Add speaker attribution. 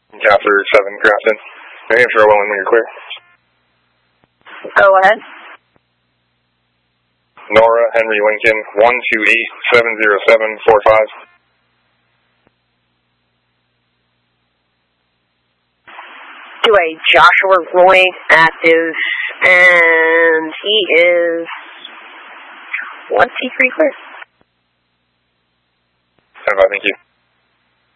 Speaker 1: Capture 7 Grafton. New Hampshire, Welland, when you're clear.
Speaker 2: Go ahead.
Speaker 1: Nora, Henry, Lincoln, 128-707-45.
Speaker 2: To a Joshua Roy active, and he is 1C3 clear.
Speaker 1: Thank you.